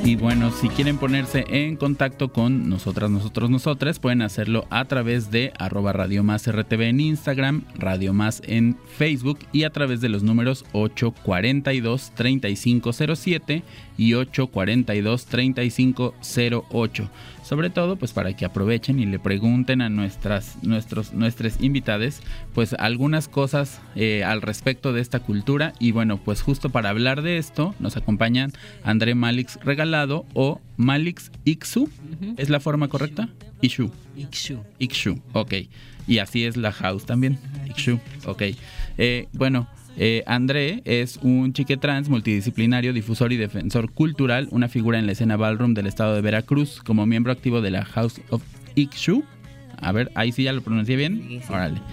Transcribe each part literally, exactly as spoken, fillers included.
Y bueno, si quieren ponerse en contacto con nosotras, nosotros, nosotres, pueden hacerlo a través de arroba Radio Más R T V en Instagram, Radio Más en Facebook y a través de los números ocho cuarenta y dos, treinta y cinco cero siete y ocho cuarenta y dos, treinta y cinco cero ocho. Sobre todo, pues para que aprovechen y le pregunten a nuestras, nuestros, nuestras invitadas, pues algunas cosas eh, al respecto de esta cultura. Y bueno, pues justo para hablar de esto, nos acompañan André Malix Regalado o Malix Ixu. Uh-huh. ¿Es la forma correcta? Ixu. Ixu. Ixu, ok. Y así es la house también. Ixu, ok. Eh, bueno... Eh, André es un chique trans multidisciplinario, difusor y defensor cultural, una figura en la escena ballroom del estado de Veracruz, como miembro activo de la House of Ixu. A ver, ahí sí ya lo pronuncié bien. Sí, sí. Órale.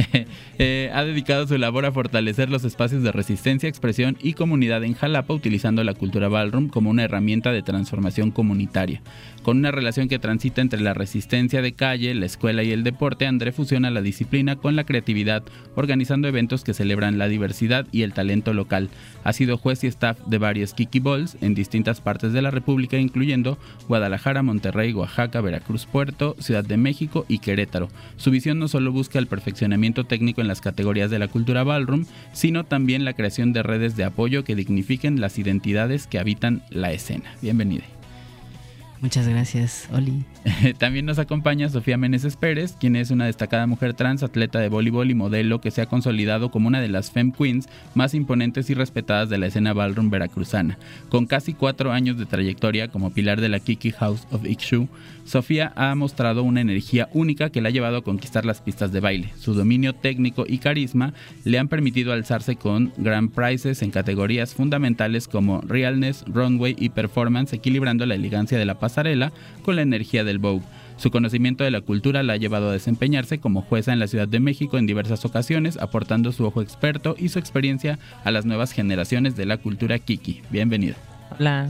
eh, ha dedicado su labor a fortalecer los espacios de resistencia, expresión y comunidad en Jalapa, utilizando la cultura ballroom como una herramienta de transformación comunitaria. Con una relación que transita entre la resistencia de calle, la escuela y el deporte, André fusiona la disciplina con la creatividad, organizando eventos que celebran la diversidad y el talento local. Ha sido juez y staff de varios Kiki Balls en distintas partes de la República, incluyendo Guadalajara, Monterrey, Oaxaca, Veracruz, Puerto, Ciudad de México y Querétaro. Su visión no solo busca el perfeccionamiento técnico en las categorías de la cultura ballroom, sino también la creación de redes de apoyo que dignifiquen las identidades que habitan la escena. Bienvenida. Muchas gracias, Oli. También nos acompaña Sofía Meneses Pérez, quien es una destacada mujer trans, atleta de voleibol y modelo que se ha consolidado como una de las femme queens más imponentes y respetadas de la escena ballroom veracruzana. Con casi cuatro años de trayectoria como pilar de la Kiki House of Ixu, Sofía ha mostrado una energía única que la ha llevado a conquistar las pistas de baile. Su dominio técnico y carisma le han permitido alzarse con grand prizes en categorías fundamentales como realness, runway y performance, equilibrando la elegancia de la pasarela con la energía del Vogue. Su conocimiento de la cultura la ha llevado a desempeñarse como jueza en la Ciudad de México en diversas ocasiones, aportando su ojo experto y su experiencia a las nuevas generaciones de la cultura Kiki. Bienvenida. Hola.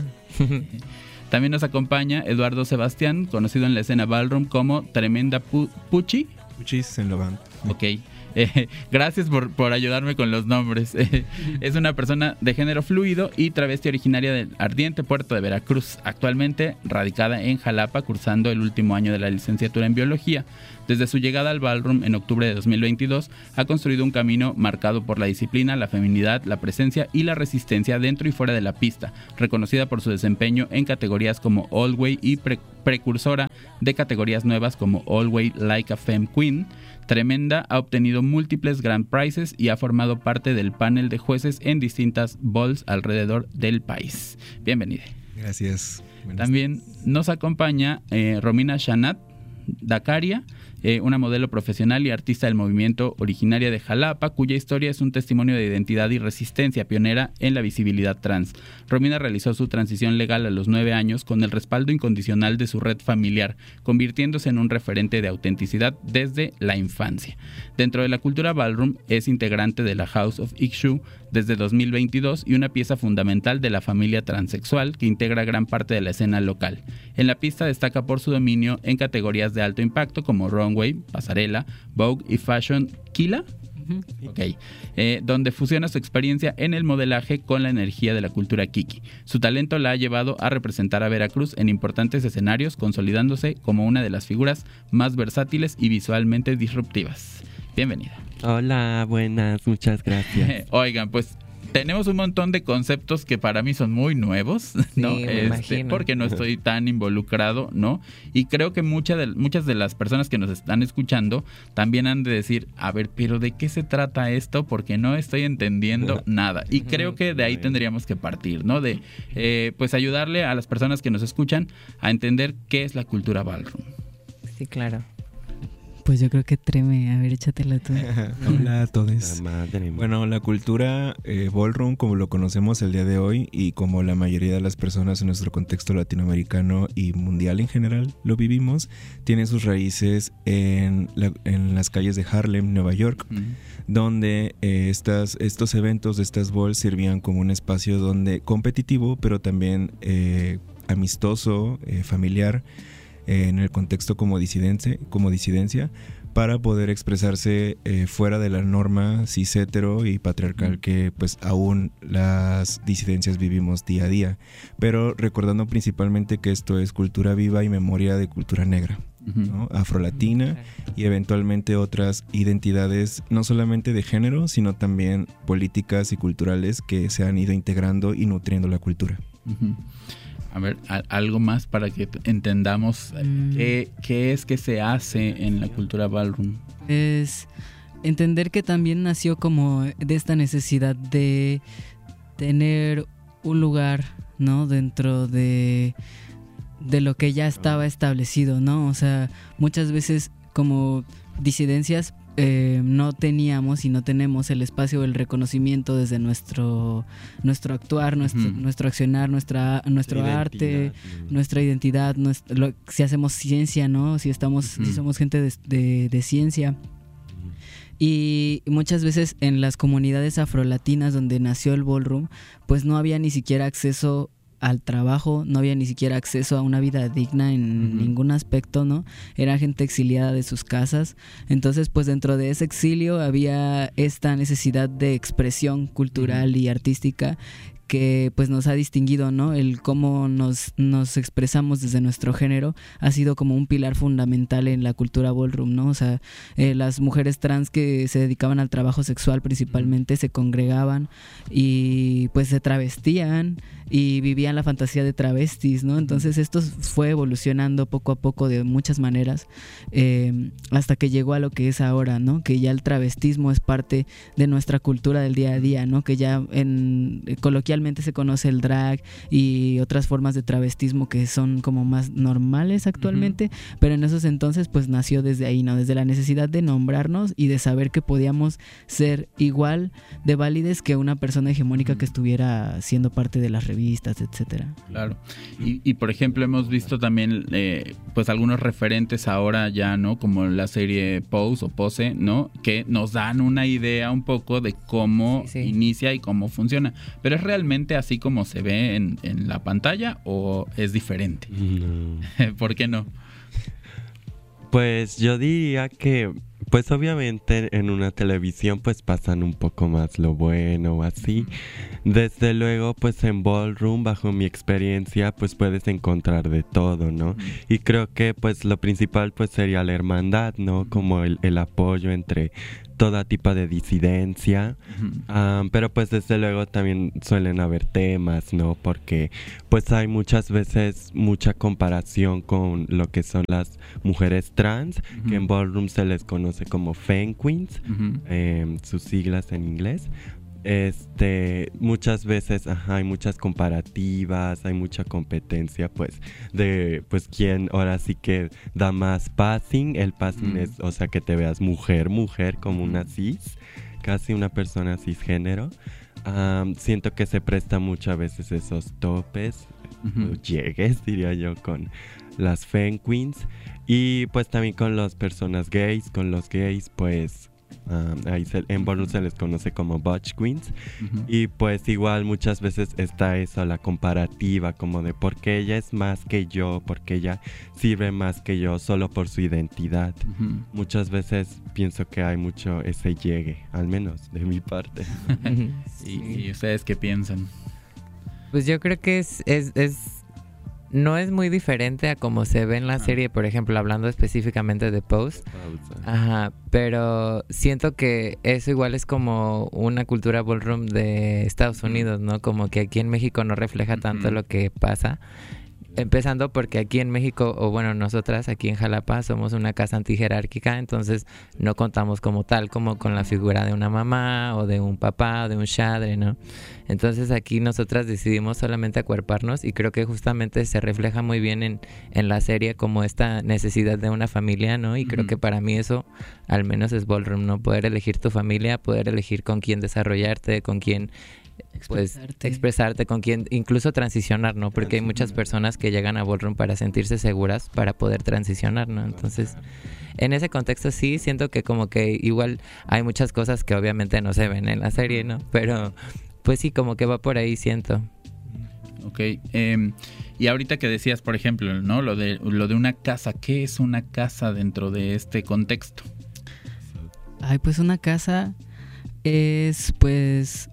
También nos acompaña Eduardo Sebastián, conocido en la escena ballroom como Tremenda Pu- Puchi. Puchis en Lobán. Ok. Eh, gracias por, por ayudarme con los nombres. Eh, es una persona de género fluido y travesti originaria del ardiente puerto de Veracruz, actualmente radicada en Jalapa, cursando el último año de la licenciatura en biología. Desde su llegada al ballroom en octubre de dos mil veintidós, ha construido un camino marcado por la disciplina, la feminidad, la presencia y la resistencia dentro y fuera de la pista, reconocida por su desempeño en categorías como All Way y pre- precursora de categorías nuevas como All Way Like a Femme Queen. Tremenda ha obtenido múltiples grand prizes y ha formado parte del panel de jueces en distintas balls alrededor del país. Bienvenida. Gracias. Buenas También tardes. nos acompaña eh, Romina Shanat Dacaria, eh, una modelo profesional y artista del movimiento originaria de Jalapa, cuya historia es un testimonio de identidad y resistencia pionera en la visibilidad trans. Romina realizó su transición legal a los nueve años con el respaldo incondicional de su red familiar, convirtiéndose en un referente de autenticidad desde la infancia. Dentro de la cultura ballroom es integrante de la House of Ixu desde dos mil veintidós y una pieza fundamental de la familia transexual que integra gran parte de la escena local. En la pista destaca por su dominio en categorías de alto impacto como runway, pasarela, Vogue y fashion Kila. Uh-huh. Ok, eh, donde fusiona su experiencia en el modelaje con la energía de la cultura Kiki. Su talento la ha llevado a representar a Veracruz en importantes escenarios, consolidándose como una de las figuras más versátiles y visualmente disruptivas. Bienvenida. Hola, buenas, muchas gracias. Oigan, pues tenemos un montón de conceptos que para mí son muy nuevos, ¿no? Sí, me este, porque no estoy tan involucrado, ¿no? Y creo que mucha de, muchas de las personas que nos están escuchando también han de decir, a ver, pero ¿de qué se trata esto? Porque no estoy entendiendo nada. Y creo que de ahí tendríamos que partir, ¿no? De, eh, pues, ayudarle a las personas que nos escuchan a entender qué es la cultura ballroom. Sí, claro. Pues yo creo que Treme, a ver, échatela tú. Hola a todos. La madre. Bueno, la cultura eh, ballroom, como lo conocemos el día de hoy y como la mayoría de las personas en nuestro contexto latinoamericano y mundial en general lo vivimos, tiene sus raíces en, la, en las calles de Harlem, Nueva York, mm. donde eh, estas, estos eventos, estas balls sirvían como un espacio donde competitivo, pero también eh, amistoso, eh, familiar, en el contexto como disidencia, como disidencia para poder expresarse eh, fuera de la norma cis hetero y patriarcal que pues aún las disidencias vivimos día a día, pero recordando principalmente que esto es cultura viva y memoria de cultura negra, ¿no? Afrolatina y eventualmente otras identidades no solamente de género, sino también políticas y culturales que se han ido integrando y nutriendo la cultura. Uh-huh. A ver, a- algo más para que t- entendamos Mm. qué, qué es que se hace en la cultura ballroom. Es entender que también nació como de esta necesidad de tener un lugar, ¿no? Dentro de, de lo que ya estaba establecido, ¿no? O sea, muchas veces como disidencias eh, no teníamos y no tenemos el espacio, el reconocimiento desde nuestro nuestro actuar, nuestro, Ujú. nuestro accionar, nuestra nuestro Identidad, arte, ¿no? nuestra identidad, nuestra, lo- si hacemos ciencia, ¿no? Si estamos, Ujú. si somos gente de, de- de ciencia. Y muchas veces en las comunidades afrolatinas donde nació el ballroom, pues no había ni siquiera acceso al trabajo, no había ni siquiera acceso a una vida digna en Ujú. ningún aspecto, ¿no? Era gente exiliada de sus casas. Entonces, pues dentro de ese exilio había esta necesidad de expresión cultural y artística que pues nos ha distinguido, ¿no? El cómo nos, nos expresamos desde nuestro género ha sido como un pilar fundamental en la cultura ballroom, ¿no? O sea, eh, las mujeres trans que se dedicaban al trabajo sexual principalmente se congregaban y pues se travestían y vivían la fantasía de travestis, ¿no? Entonces esto fue evolucionando poco a poco de muchas maneras eh, hasta que llegó a lo que es ahora, ¿no? Que ya el travestismo es parte de nuestra cultura del día a día, ¿no? Que ya en coloquialmente se conoce el drag y otras formas de travestismo que son como más normales actualmente, uh-huh. pero en esos entonces pues nació desde ahí, ¿no? Desde la necesidad de nombrarnos y de saber que podíamos ser igual de válides que una persona hegemónica uh-huh. que estuviera siendo parte de las revistas, etcétera. Claro. Y, y por ejemplo hemos visto también eh, pues algunos referentes ahora ya, ¿no? Como la serie Pose o Pose, ¿no? Que nos dan una idea un poco de cómo sí, sí. inicia y cómo funciona. Pero es realmente así como se ve en, en la pantalla o es diferente. No. ¿Por qué no? Pues yo diría que pues obviamente en una televisión pues pasan un poco más lo bueno o así. Desde luego pues en ballroom, bajo mi experiencia, pues puedes encontrar de todo, ¿no? Y creo que pues lo principal pues sería la hermandad, ¿no? Como el, el apoyo entre todo tipo de disidencia, uh-huh. um, pero pues desde luego también suelen haber temas, ¿no? Porque pues hay muchas veces mucha comparación con lo que son las mujeres trans, uh-huh. que en ballroom se les conoce como Femme Queens, uh-huh. eh, sus siglas en inglés. Este, muchas veces ajá, hay muchas comparativas, hay mucha competencia pues de pues quién ahora sí que da más passing. El passing mm. es, o sea, que te veas mujer, mujer como una cis, casi una persona cisgénero. Um, siento que se presta muchas veces esos topes, uh-huh. llegues diría yo, con las Femme Queens y pues también con las personas gays, con los gays pues Um, ahí se, en ballroom se les conoce como Butch Queens, uh-huh. y pues igual muchas veces está eso, la comparativa como de por qué ella es más que yo, por qué ella sirve más que yo solo por su identidad. Uh-huh. Muchas veces pienso que hay mucho ese llegue, al menos de mi parte. ¿Y, ¿Y ustedes qué piensan? Pues yo creo que es, es, es no es muy diferente a como se ve en la ah. serie, por ejemplo, hablando específicamente de Pose. Ajá, pero siento que eso igual es como una cultura ballroom de Estados Unidos, ¿no? Como que aquí en México no refleja tanto uh-huh. lo que pasa. Empezando porque aquí en México, o bueno, nosotras aquí en Jalapa somos una casa antijerárquica, entonces no contamos como tal, como con la figura de una mamá o de un papá o de un shadre, ¿no? Entonces aquí nosotras decidimos solamente acuerparnos y creo que justamente se refleja muy bien en, en la serie como esta necesidad de una familia, ¿no? Y creo uh-huh. que para mí eso al menos es ballroom, ¿no? Poder elegir tu familia, poder elegir con quién desarrollarte, con quién pues expresarte. expresarte con quien, incluso transicionar, ¿no? Porque hay muchas personas que llegan a ballroom para sentirse seguras, para poder transicionar, ¿no? Entonces, en ese contexto sí siento que como que igual hay muchas cosas que obviamente no se ven en la serie, ¿no? Pero pues sí, como que va por ahí, siento. Ok, eh, y ahorita que decías, por ejemplo, ¿no? Lo de, lo de una casa, ¿qué es una casa dentro de este contexto? Ay, pues una casa es, pues,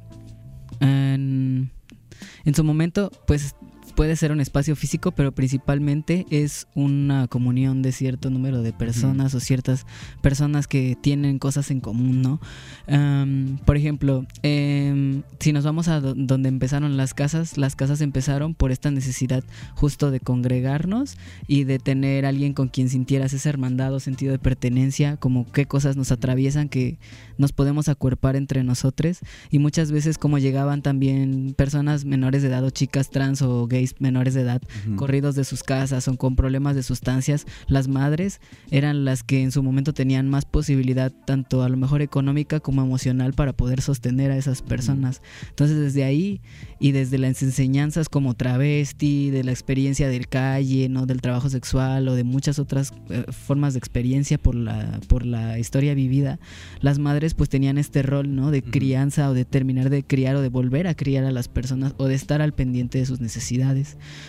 en, en su momento, pues puede ser un espacio físico, pero principalmente es una comunión de cierto número de personas, uh-huh, o ciertas personas que tienen cosas en común, ¿no? Um, por ejemplo, um, si nos vamos a do- donde empezaron las casas, las casas empezaron por esta necesidad justo de congregarnos y de tener alguien con quien sintieras esa hermandad o sentido de pertenencia, como qué cosas nos atraviesan, que nos podemos acuerpar entre nosotros, y muchas veces como llegaban también personas menores de edad o chicas trans o gays menores de edad, uh-huh, corridos de sus casas o con problemas de sustancias, las madres eran las que en su momento tenían más posibilidad, tanto a lo mejor económica como emocional, para poder sostener a esas personas. Uh-huh. Entonces desde ahí y desde las enseñanzas como travesti, de la experiencia del calle, ¿no?, del trabajo sexual o de muchas otras eh, formas de experiencia por la, por la historia vivida, las madres pues tenían este rol, ¿no?, de crianza, uh-huh, o de terminar de criar o de volver a criar a las personas o de estar al pendiente de sus necesidades.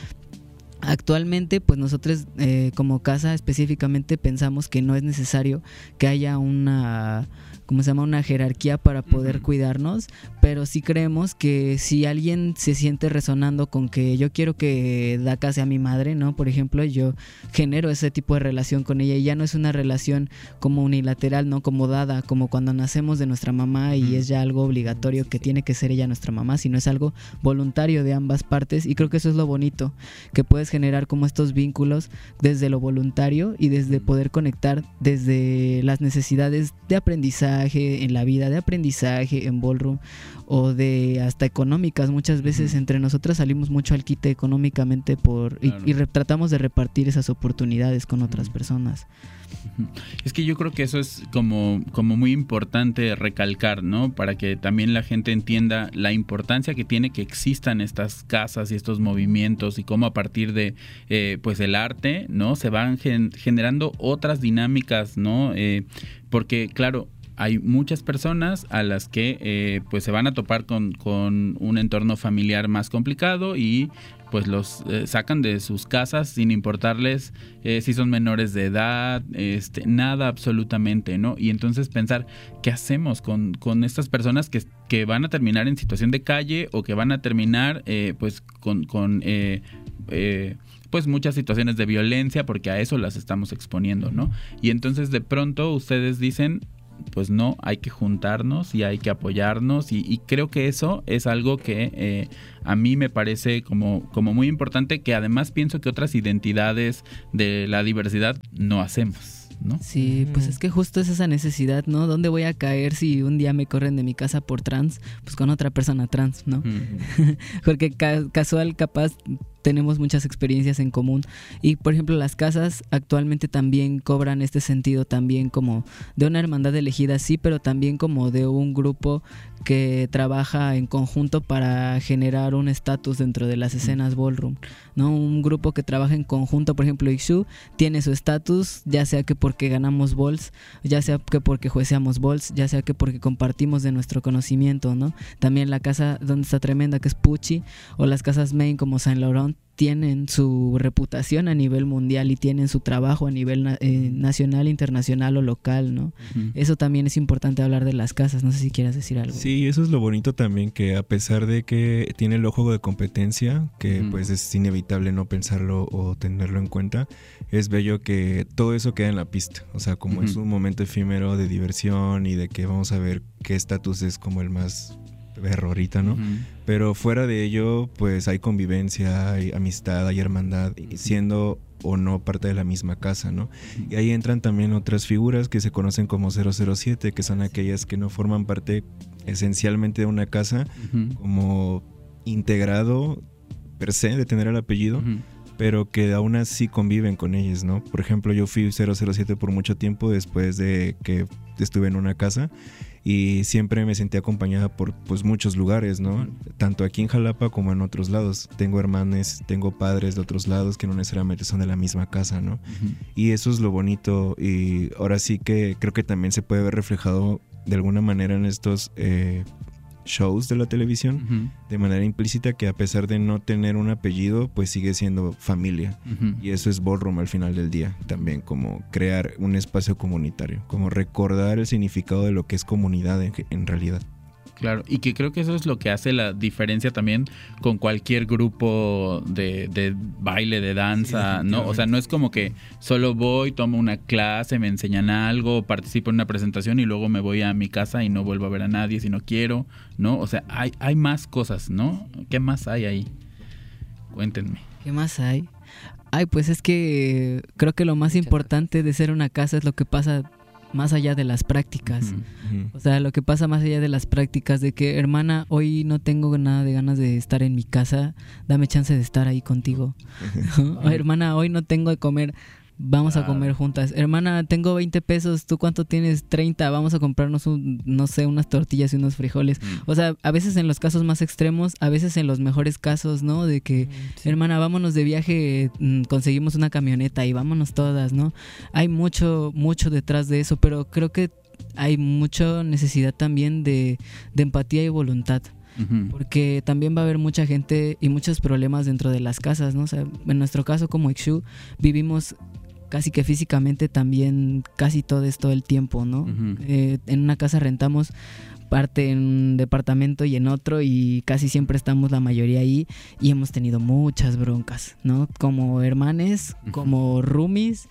Actualmente, pues nosotros eh, como casa específicamente pensamos que no es necesario que haya una, ¿cómo se llama?, una jerarquía para poder uh-huh. cuidarnos, pero sí creemos que si alguien se siente resonando con que yo quiero que Daca sea mi madre, ¿no?, por ejemplo, yo genero ese tipo de relación con ella y ya no es una relación como unilateral, ¿no?, como dada, como cuando nacemos de nuestra mamá y uh-huh. es ya algo obligatorio que tiene que ser ella nuestra mamá, sino es algo voluntario de ambas partes, y creo que eso es lo bonito, que puedes generar como estos vínculos desde lo voluntario y desde poder conectar desde las necesidades de aprendizaje en la vida, de aprendizaje en ballroom o de hasta económicas. Muchas veces entre nosotras salimos mucho al quite económicamente por claro. y, y re, tratamos de repartir esas oportunidades con otras personas. Es que yo creo que eso es como, como muy importante recalcar, ¿no? Para que también la gente entienda la importancia que tiene que existan estas casas y estos movimientos, y cómo a partir de eh, pues el arte, ¿no?, se van gen- generando otras dinámicas, ¿no? Eh, porque claro, hay muchas personas a las que eh, pues se van a topar con, con un entorno familiar más complicado y pues los eh, sacan de sus casas sin importarles eh, si son menores de edad, este, nada absolutamente, ¿no? Y entonces pensar, ¿qué hacemos con, con estas personas que, que van a terminar en situación de calle o que van a terminar eh, pues con... con eh, eh, pues muchas situaciones de violencia, porque a eso las estamos exponiendo, ¿no? Y entonces de pronto ustedes dicen, pues no, hay que juntarnos y hay que apoyarnos, y, y creo que eso es algo que eh, a mí me parece como, como muy importante, que además pienso que otras identidades de la diversidad no hacemos, ¿no? Sí, pues es que justo es esa necesidad, ¿no? ¿Dónde voy a caer si un día me corren de mi casa por trans? Pues con otra persona trans, ¿no? Uh-huh. Porque ca- casual, capaz tenemos muchas experiencias en común, y por ejemplo las casas actualmente también cobran este sentido también como de una hermandad elegida, sí, pero también como de un grupo que trabaja en conjunto para generar un estatus dentro de las escenas ballroom, ¿no? Un grupo que trabaja en conjunto. Por ejemplo, Ixu tiene su estatus, ya sea que porque ganamos balls, ya sea que porque jueceamos balls, ya sea que porque compartimos de nuestro conocimiento, ¿no? También la casa donde está tremenda, que es Pucci, o las casas main como Saint Laurent, tienen su reputación a nivel mundial y tienen su trabajo a nivel na- eh, nacional, internacional o local, ¿no? Uh-huh. Eso también es importante hablar de las casas. No sé si quieras decir algo. Sí, eso es lo bonito también, que a pesar de que tiene el ojo de competencia, que uh-huh. pues es inevitable no pensarlo o tenerlo en cuenta, es bello que todo eso queda en la pista. O sea, como uh-huh. es un momento efímero de diversión y de que vamos a ver qué estatus es como el más perro ahorita, ¿no? Uh-huh. Pero fuera de ello, pues hay convivencia, hay amistad, hay hermandad, siendo o no parte de la misma casa, ¿no? Uh-huh. Y ahí entran también otras figuras que se conocen como cero cero siete, que son aquellas que no forman parte esencialmente de una casa, uh-huh. como integrado per se de tener el apellido, uh-huh. pero que aún así conviven con ellas, ¿no? Por ejemplo, yo fui cero cero siete por mucho tiempo después de que estuve en una casa, y siempre me sentí acompañada por pues muchos lugares, ¿no? Tanto aquí en Jalapa como en otros lados. Tengo hermanes, tengo padres de otros lados que no necesariamente son de la misma casa, ¿no? Uh-huh. Y eso es lo bonito, y ahora sí que creo que también se puede ver reflejado de alguna manera en estos eh, shows de la televisión, Uh-huh. de manera implícita, que a pesar de no tener un apellido, pues sigue siendo familia. Uh-huh. Y eso es Ballroom al final del día, también como crear un espacio comunitario, como recordar el significado de lo que es comunidad en, en realidad. Claro, y que creo que eso es lo que hace la diferencia también con cualquier grupo de, de baile, de danza, Sí, ¿no? O sea, no es como que solo voy, tomo una clase, me enseñan algo, participo en una presentación y luego me voy a mi casa y no vuelvo a ver a nadie si no quiero, ¿no? O sea, hay, hay más cosas, ¿no? ¿Qué más hay ahí? Cuéntenme. ¿Qué más hay? Ay, pues es que creo que lo más Muchas importante de ser una casa es lo que pasa más allá de las prácticas. Uh-huh. O sea, lo que pasa más allá de las prácticas, de que, hermana, hoy no tengo nada de ganas de estar en mi casa, dame chance de estar ahí contigo. O, hermana, hoy no tengo de comer, vamos Claro. a comer juntas. Hermana, tengo veinte pesos, ¿tú cuánto tienes? treinta, vamos a comprarnos, un, no sé, unas tortillas y unos frijoles. Uh-huh. O sea, a veces en los casos más extremos, a veces en los mejores casos, ¿no? De que, Sí. hermana, vámonos de viaje, mm, conseguimos una camioneta y vámonos todas, ¿no? Hay mucho, mucho detrás de eso, pero creo que hay mucha necesidad también de, de empatía y voluntad, Uh-huh. porque también va a haber mucha gente y muchos problemas dentro de las casas, ¿no? O sea, en nuestro caso como Ixu, vivimos casi que físicamente también casi todo esto el tiempo, ¿no? Uh-huh. Eh, en una casa rentamos parte en un departamento y en otro y casi siempre estamos la mayoría ahí y hemos tenido muchas broncas, ¿no? Como hermanes, Ujú. como roomies,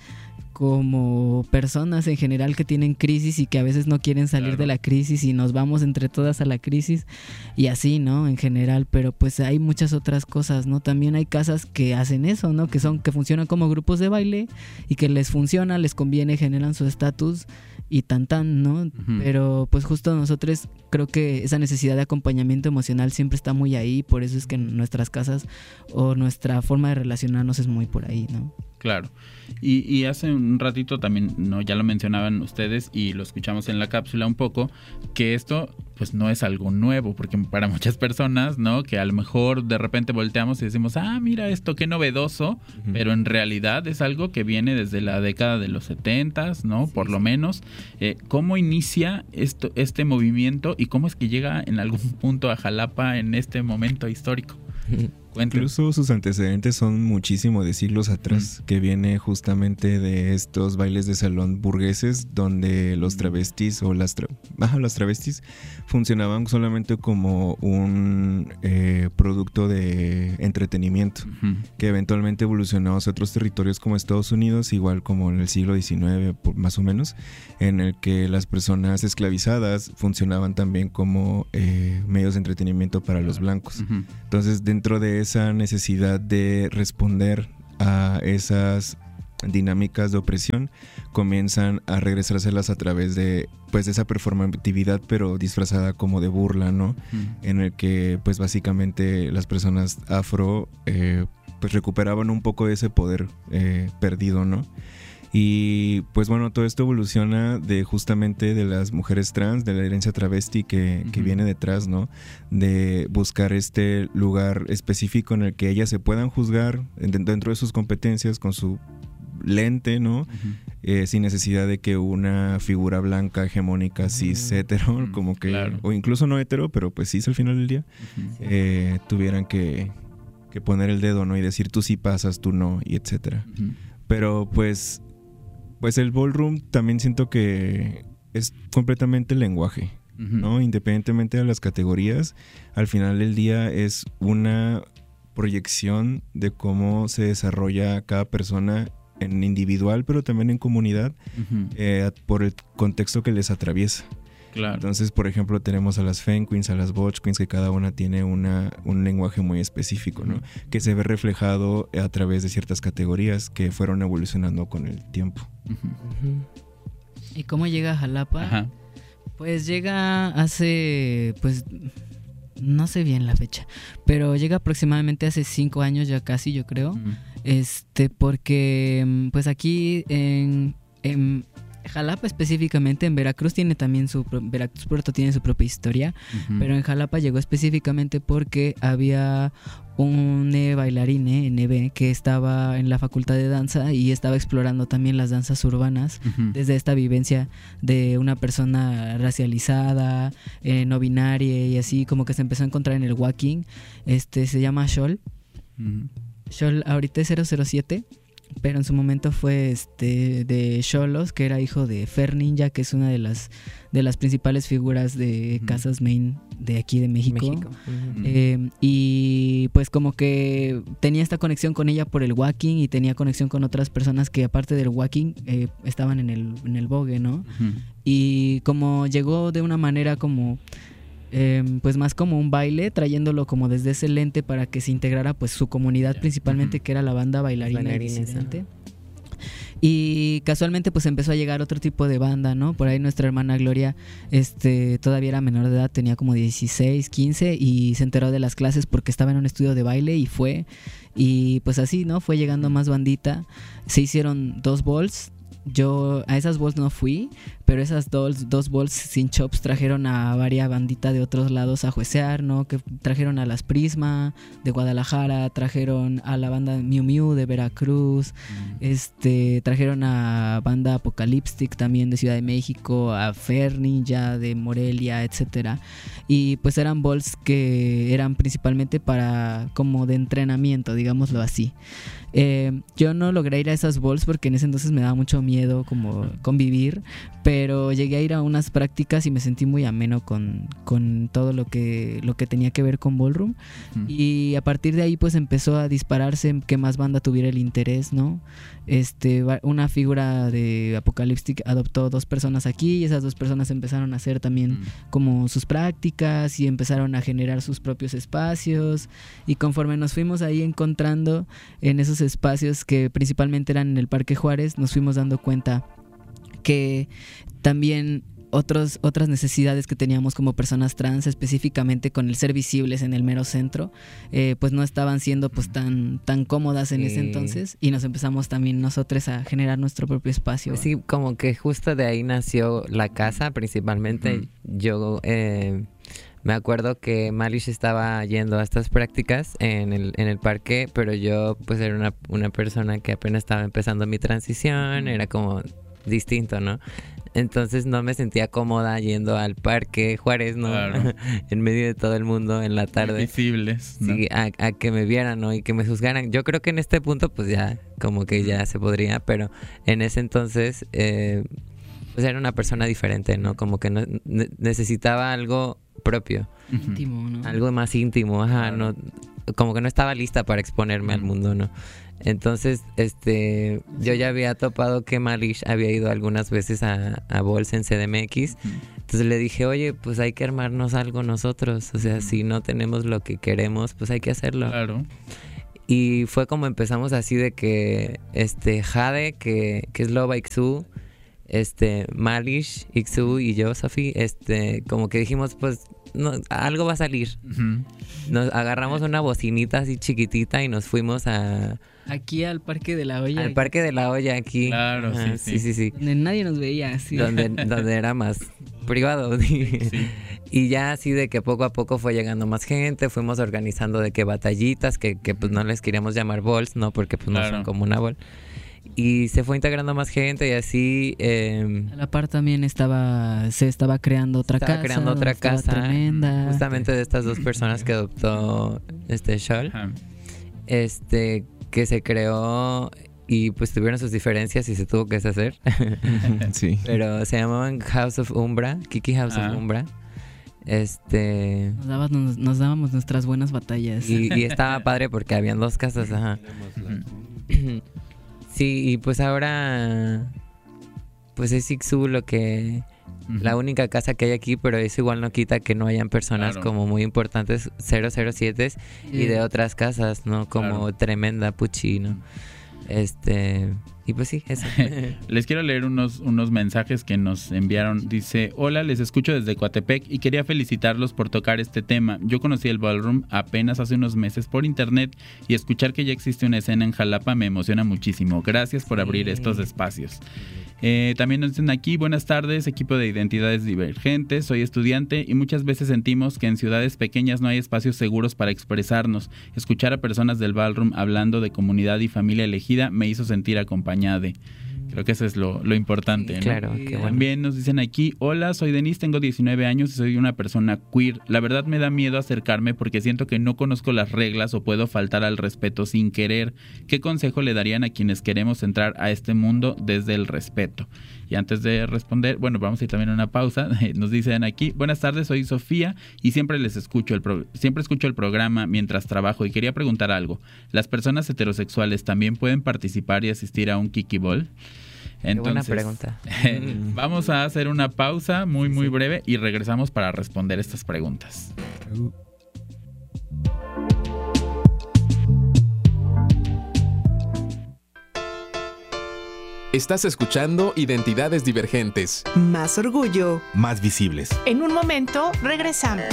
como personas en general que tienen crisis y que a veces no quieren salir Claro. de la crisis y nos vamos entre todas a la crisis y así, ¿no? En general, pero pues hay muchas otras cosas, ¿no? También hay casas que hacen eso, ¿no? Que son, que funcionan como grupos de baile y que les funciona, les conviene, generan su estatus y tan tan, ¿no? Ujú. Pero pues justo nosotros creo que esa necesidad de acompañamiento emocional siempre está muy ahí, por eso es que en nuestras casas o nuestra forma de relacionarnos es muy por ahí, ¿no? Claro. Y, y hace un ratito también, no, ya lo mencionaban ustedes y lo escuchamos en la cápsula un poco, que esto pues no es algo nuevo, porque para muchas personas, ¿no? Que a lo mejor de repente volteamos y decimos, ah, mira esto, qué novedoso, Ujú. pero en realidad es algo que viene desde la década de los setentas, ¿no? Por lo menos. Eh, ¿Cómo inicia esto, este movimiento y cómo es que llega en algún punto a Jalapa en este momento histórico? Cuéntanos. Incluso sus antecedentes son muchísimo de siglos atrás, Mm. que viene justamente de estos bailes de salón burgueses donde los travestis o las, tra Ajá, las travestis funcionaban solamente como un eh, producto de entretenimiento, Ujú. que eventualmente evolucionó hacia otros territorios como Estados Unidos, igual como en el siglo diecinueve por- más o menos, en el que las personas esclavizadas funcionaban también como eh, medios de entretenimiento para los blancos. Ujú. Entonces, dentro de esa necesidad de responder a esas dinámicas de opresión, comienzan a regresárselas a través de pues esa performatividad, pero disfrazada como de burla, ¿no? Ujú. En el que pues básicamente las personas afro eh, pues recuperaban un poco de ese poder eh, perdido, ¿no? Y pues bueno, todo esto evoluciona de justamente de las mujeres trans, de la herencia travesti que, que Ujú. viene detrás, ¿no? De buscar este lugar específico en el que ellas se puedan juzgar en- dentro de sus competencias con su lente, ¿no? Ujú. Eh, sin necesidad de que una figura blanca, hegemónica, cis, hetero, Mm, como que, claro. o incluso no hetero, pero pues cis al final del día, Ujú. eh, tuvieran que, que poner el dedo, ¿no? Y decir tú sí pasas, tú no, y etcétera. Ujú. Pero pues, pues el ballroom también siento que es completamente lenguaje, Ujú. ¿no? Independientemente de las categorías, al final del día es una proyección de cómo se desarrolla cada persona en individual, pero también en comunidad, Ujú. eh, por el contexto que les atraviesa. Claro. Entonces, por ejemplo, tenemos a las Femme Queens, a las Butch Queens, que cada una tiene una, un lenguaje muy específico, ¿no? Ujú. Que se ve reflejado a través de ciertas categorías que fueron evolucionando con el tiempo. Ujú. Ujú. ¿Y cómo llega a Jalapa? Ajá. Pues llega hace, pues, no sé bien la fecha, pero llega aproximadamente hace cinco años ya casi, yo creo. Ujú. Este, porque, mm, pues aquí en, en, Jalapa específicamente, en Veracruz tiene también su Veracruz Puerto tiene su propia historia, uh-huh. pero en Jalapa llegó específicamente porque había un bailarín, N B, que estaba en la facultad de danza y estaba explorando también las danzas urbanas, uh-huh. desde esta vivencia de una persona racializada, eh, no binaria y así, como que se empezó a encontrar en el walking. Este se llama Xol. Uh-huh. Xol ahorita es cero cero siete, pero en su momento fue este de Xolos, que era hijo de Fer Ninja, que es una de las de las principales figuras de uh-huh. casas main de aquí de México, México. Uh-huh. eh, y pues como que tenía esta conexión con ella por el walking y tenía conexión con otras personas que aparte del walking eh, estaban en el en el vogue, ¿no? Uh-huh. Y como llegó de una manera como Eh, pues más como un baile, trayéndolo como desde ese lente para que se integrara pues su comunidad, principalmente, uh-huh. que era la banda bailarina disidente. Y casualmente pues empezó a llegar otro tipo de banda, ¿no? Por ahí nuestra hermana Gloria este todavía era menor de edad, tenía como dieciséis, quince y se enteró de las clases porque estaba en un estudio de baile y fue, y pues así, ¿no? Fue llegando más bandita, se hicieron dos balls. Yo a esas balls no fui, pero esas dos, dos balls sin chops trajeron a varias banditas de otros lados a juecear, ¿no? Que trajeron a las Prisma de Guadalajara, trajeron a la banda Miu Miu de Veracruz, mm. este trajeron a banda Apocalyptic también de Ciudad de México, a Fer Ninja de Morelia, etcétera. Y pues eran balls que eran principalmente para como de entrenamiento, digámoslo así. Eh, yo no logré ir a esas balls porque en ese entonces me daba mucho miedo como convivir, pero llegué a ir a unas prácticas y me sentí muy ameno con, con todo lo que, lo que tenía que ver con ballroom, mm. y a partir de ahí pues empezó a dispararse que más banda tuviera el interés, ¿no? Este, una figura de Apocalyptic adoptó dos personas aquí y esas dos personas empezaron a hacer también mm. como sus prácticas y empezaron a generar sus propios espacios, y conforme nos fuimos ahí encontrando en esos espacios que principalmente eran en el Parque Juárez, nos fuimos dando cuenta que también otros, otras necesidades que teníamos como personas trans, específicamente con el ser visibles en el mero centro, eh, pues no estaban siendo pues tan, tan cómodas en sí. ese entonces, y nos empezamos también nosotros a generar nuestro propio espacio. Sí, como que justo de ahí nació la casa principalmente. Uh-huh. Yo eh, me acuerdo que Malish estaba yendo a estas prácticas en el, en el parque, pero yo pues era una, una persona que apenas estaba empezando mi transición, era como distinto, ¿no? Entonces no me sentía cómoda yendo al Parque Juárez, ¿no? Claro. En medio de todo el mundo en la tarde. Visibles, ¿no? Sí, a, a que me vieran, ¿no? Y que me juzgaran. Yo creo que en este punto pues ya como que ya se podría, pero en ese entonces eh, pues era una persona diferente, ¿no? Como que no, ne- necesitaba algo propio. Íntimo, ¿no? Algo más íntimo, ajá, no, como que no estaba lista para exponerme al mundo, ¿no? Entonces, este, yo ya había topado que Malish había ido algunas veces a, a Balls en C D M X. Entonces le dije, oye, pues hay que armarnos algo nosotros. O sea, si no tenemos lo que queremos, pues hay que hacerlo. Claro. Y fue como empezamos así de que, este, Jade, que, que es Loba Ixu, este, Malish, Ixu y yo, Sofi, este, como que dijimos, pues, no, algo va a salir. Uh-huh. Nos agarramos una bocinita así chiquitita y nos fuimos a... Aquí al Parque de la Olla. Al Parque de la Olla aquí. Claro, Ajá, sí, sí, sí, sí, sí. Donde nadie nos veía, sí. Donde, donde era más privado. Sí. Y ya así de que poco a poco fue llegando más gente, fuimos organizando de que batallitas, que, que pues no les queríamos llamar balls, ¿no? Porque pues claro. no son como una ball. Y se fue integrando más gente y así... Eh, a la par también estaba se estaba creando otra estaba casa. creando otra casa. Tremenda. Justamente de estas dos personas que adoptó este Xol. Este, que se creó y pues tuvieron sus diferencias y se tuvo que deshacer. Sí. Pero se llamaban House of Umbra, Kiki House ah. of Umbra. Este... Nos dábamos, nos, nos dábamos nuestras buenas batallas. Y, y estaba padre porque habían dos casas, ajá. Sí, y pues ahora pues es Ixu lo que uh-huh. la única casa que hay aquí, pero eso igual no quita que no hayan personas claro. como muy importantes cero cero siete yeah. y de otras casas, ¿no? Como claro. Tremenda Puchi, ¿no? Este, y pues sí, eso. Les quiero leer unos, unos mensajes que nos enviaron. Dice, hola, les escucho desde Coatepec y quería felicitarlos por tocar este tema. Yo conocí el ballroom apenas hace unos meses por internet y escuchar que ya existe una escena en Jalapa me emociona muchísimo. Gracias por abrir sí. estos espacios. Eh, también nos dicen aquí, buenas tardes, equipo de Identidades Divergentes, soy estudiante y muchas veces sentimos que en ciudades pequeñas no hay espacios seguros para expresarnos. Escuchar a personas del ballroom hablando de comunidad y familia elegida me hizo sentir acompañada. Creo que eso es lo, lo importante, ¿no? Claro, qué bueno. También nos dicen aquí, hola, soy Denise, tengo diecinueve años y soy una persona queer. La verdad me da miedo acercarme porque siento que no conozco las reglas o puedo faltar al respeto sin querer. ¿Qué consejo le darían a quienes queremos entrar a este mundo desde el respeto? Y antes de responder, bueno, vamos a ir también a una pausa. Nos dicen aquí, buenas tardes, soy Sofía y siempre les escucho el pro- siempre escucho el programa mientras trabajo y quería preguntar algo. ¿Las personas heterosexuales también pueden participar y asistir a un Kiki Ball? Entonces, Qué buena pregunta. Vamos a hacer una pausa muy muy breve y regresamos para responder estas preguntas. Estás escuchando Identidades Divergentes. Más orgullo. Más visibles. En un momento, regresamos.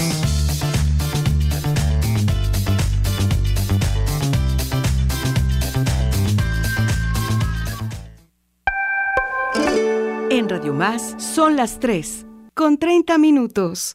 En Radio Más son las tres, con treinta minutos.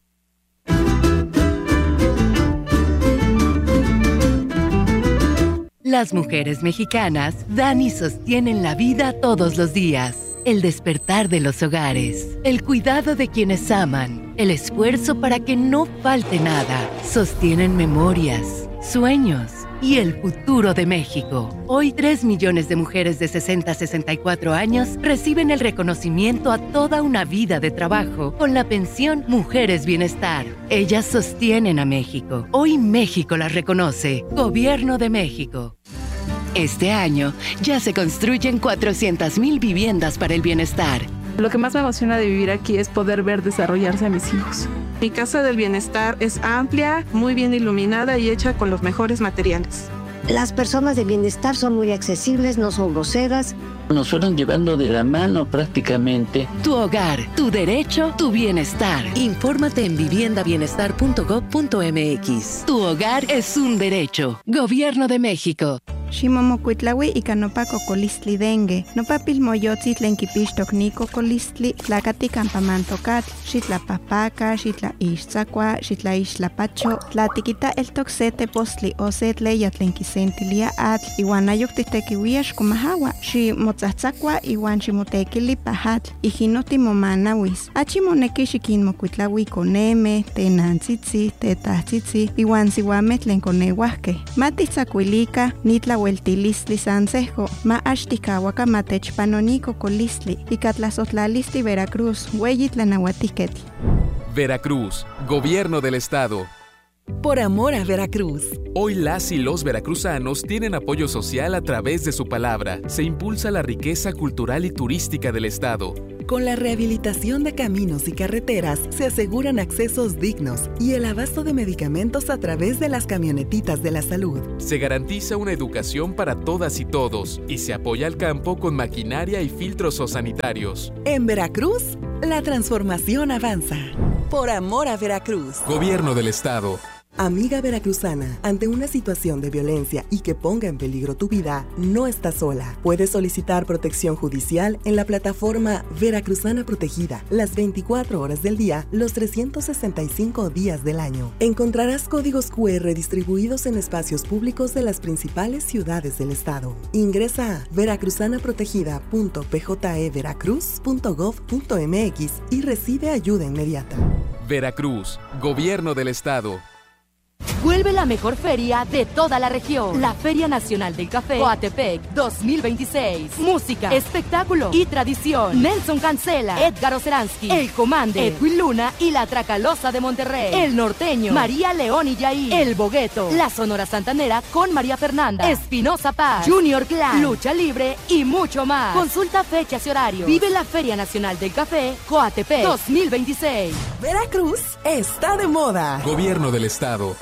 Las mujeres mexicanas dan y sostienen la vida todos los días. El despertar de los hogares, el cuidado de quienes aman, el esfuerzo para que no falte nada. Sostienen memorias, sueños y el futuro de México. Hoy, tres millones de mujeres de sesenta a sesenta y cuatro años reciben el reconocimiento a toda una vida de trabajo con la pensión Mujeres Bienestar. Ellas sostienen a México. Hoy México las reconoce. Gobierno de México. Este año ya se construyen cuatrocientas mil viviendas para el bienestar. Lo que más me emociona de vivir aquí es poder ver desarrollarse a mis hijos. Mi casa del bienestar es amplia, muy bien iluminada y hecha con los mejores materiales. Las personas de bienestar son muy accesibles, no son groseras. Nos fueron llevando de la mano prácticamente. Tu hogar, tu derecho, tu bienestar. Infórmate en vivienda bienestar punto gob punto eme-equis. Tu hogar es un derecho. Gobierno de México. Ximomocuitlaui ika nopa cocolistli dengue. Nopa pilmoyotzi tlen kipixtok ni cocolistli tlakati campamantocatl. Xitlapahpaca, xitlaixtzakua, xitlaixtlapacho. Tlatikita eltok se tepostli o se tleya tlen kisentilia atl. Iwan ayok titekiuia xkomahawa. Ximotzatzakua iwan ximotekili pahatl. Ijinoti momanawis. Achimoneki xikinmokuitlaui koneme, tenantzitzi, tetahtzitzi, iwan siwameh tlen koneuahkeh. Matitzakuilika nitla Hueltilistli Sansejo, ma Ashtikawaka Matechpanonico Colistli, y Catlazotlalisti Veracruz, Hueyitlanahuatiquetl. Veracruz, Gobierno del Estado. Por amor a Veracruz. Hoy las y los veracruzanos tienen apoyo social a través de su palabra. Se impulsa la riqueza cultural y turística del Estado. Con la rehabilitación de caminos y carreteras se aseguran accesos dignos y el abasto de medicamentos a través de las camionetitas de la salud. Se garantiza una educación para todas y todos y se apoya al campo con maquinaria y filtros sanitarios. En Veracruz, la transformación avanza. Por amor a Veracruz. Gobierno del Estado. Amiga veracruzana, ante una situación de violencia y que ponga en peligro tu vida, no estás sola. Puedes solicitar protección judicial en la plataforma Veracruzana Protegida, las veinticuatro horas del día, los trescientos sesenta y cinco días del año. Encontrarás códigos cu erre distribuidos en espacios públicos de las principales ciudades del estado. Ingresa a veracruzana protegida punto p j e veracruz punto gob punto m x y recibe ayuda inmediata. Veracruz, Gobierno del Estado. Vuelve la mejor feria de toda la región. La Feria Nacional del Café Coatepec dos mil veintiséis. Música, espectáculo y tradición. Nelson Cancela, Edgar Oceransky, El Comande, Edwin Luna y La Tracalosa de Monterrey. El Norteño, María León y Yair. El Bogueto, La Sonora Santanera con María Fernanda, Espinosa Paz, Junior Clan, Lucha Libre y mucho más. Consulta fechas y horarios. Vive la Feria Nacional del Café Coatepec dos mil veintiséis. Veracruz está de moda. Gobierno del Estado.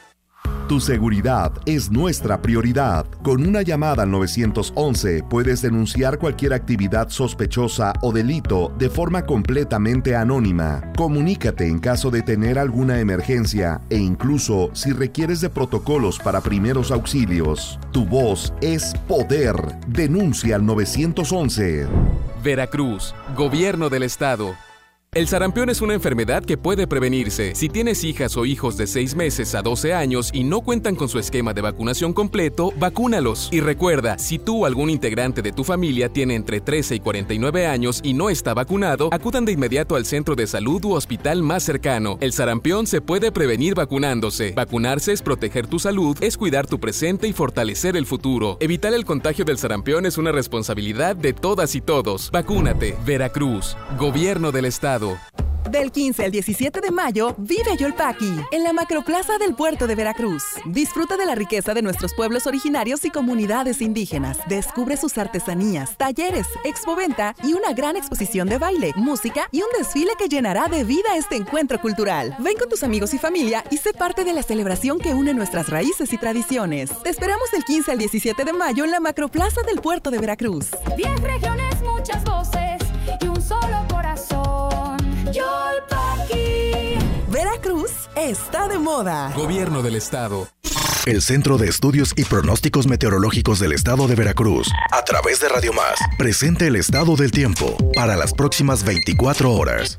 Tu seguridad es nuestra prioridad. Con una llamada al nueve once puedes denunciar cualquier actividad sospechosa o delito de forma completamente anónima. Comunícate en caso de tener alguna emergencia e incluso si requieres de protocolos para primeros auxilios. Tu voz es poder. Denuncia al nueve once. Veracruz, Gobierno del Estado. El sarampión es una enfermedad que puede prevenirse. Si tienes hijas o hijos de seis meses a doce años y no cuentan con su esquema de vacunación completo, vacúnalos. Y recuerda, si tú o algún integrante de tu familia tiene entre trece y cuarenta y nueve años y no está vacunado, acudan de inmediato al centro de salud u hospital más cercano. El sarampión se puede prevenir vacunándose. Vacunarse es proteger tu salud, es cuidar tu presente y fortalecer el futuro. Evitar el contagio del sarampión es una responsabilidad de todas y todos. Vacúnate. Veracruz, Gobierno del Estado. Del quince al diecisiete de mayo, vive Yolpaqui, en la Macroplaza del Puerto de Veracruz. Disfruta de la riqueza de nuestros pueblos originarios y comunidades indígenas. Descubre sus artesanías, talleres, expoventa y una gran exposición de baile, música y un desfile que llenará de vida este encuentro cultural. Ven con tus amigos y familia y sé parte de la celebración que une nuestras raíces y tradiciones. Te esperamos del quince al diecisiete de mayo en la Macroplaza del Puerto de Veracruz. Diez regiones, muchas voces y un solo corazón. Yolpaqui. Veracruz está de moda. Gobierno del Estado. El Centro de Estudios y Pronósticos Meteorológicos del Estado de Veracruz, a través de Radio Más, presenta el estado del tiempo para las próximas veinticuatro horas.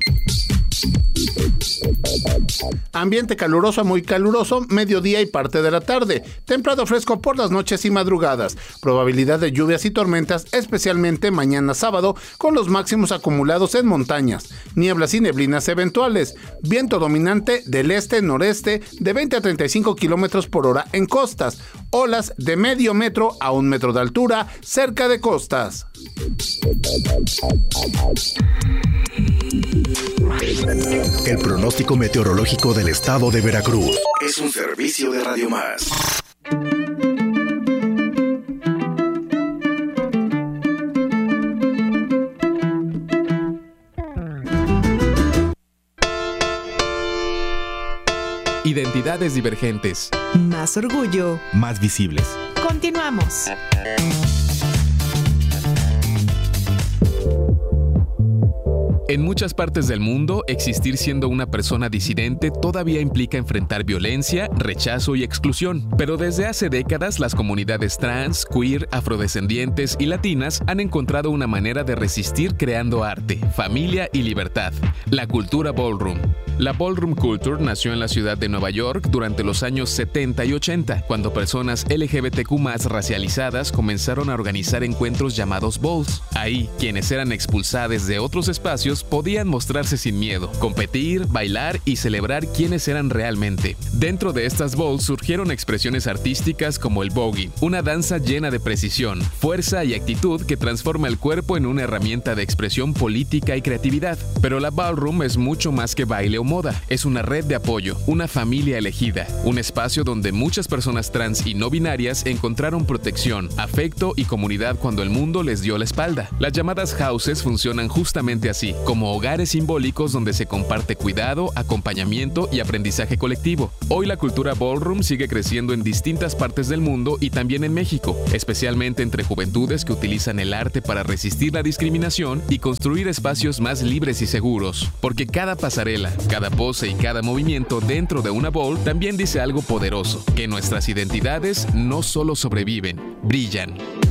Ambiente caluroso a muy caluroso, mediodía y parte de la tarde. Templado fresco por las noches y madrugadas. Probabilidad de lluvias y tormentas, especialmente mañana sábado, con los máximos acumulados en montañas. Nieblas y neblinas eventuales. Viento dominante del este-noreste de veinte a treinta y cinco kilómetros por hora en costas. Olas de medio metro a un metro de altura cerca de costas. El pronóstico meteorológico del Estado de Veracruz es un servicio de Radio Más. Identidades divergentes. Más orgullo. Más visibles. Continuamos. En muchas partes del mundo, existir siendo una persona disidente todavía implica enfrentar violencia, rechazo y exclusión. Pero desde hace décadas, las comunidades trans, queer, afrodescendientes y latinas han encontrado una manera de resistir creando arte, familia y libertad: la cultura ballroom. La ballroom culture nació en la ciudad de Nueva York durante los años setenta y ochenta, cuando personas L G B T Q más, racializadas comenzaron a organizar encuentros llamados balls. Ahí, quienes eran expulsados de otros espacios podían mostrarse sin miedo, competir, bailar y celebrar quiénes eran realmente. Dentro de estas balls surgieron expresiones artísticas como el boogie, una danza llena de precisión, fuerza y actitud que transforma el cuerpo en una herramienta de expresión política y creatividad. Pero la ballroom es mucho más que baile o moda, es una red de apoyo, una familia elegida, un espacio donde muchas personas trans y no binarias encontraron protección, afecto y comunidad cuando el mundo les dio la espalda. Las llamadas houses funcionan justamente así, como hogares simbólicos donde se comparte cuidado, acompañamiento y aprendizaje colectivo. Hoy la cultura ballroom sigue creciendo en distintas partes del mundo y también en México, especialmente entre juventudes que utilizan el arte para resistir la discriminación y construir espacios más libres y seguros. Porque cada pasarela, cada pose y cada movimiento dentro de una ball también dice algo poderoso: que nuestras identidades no solo sobreviven, brillan.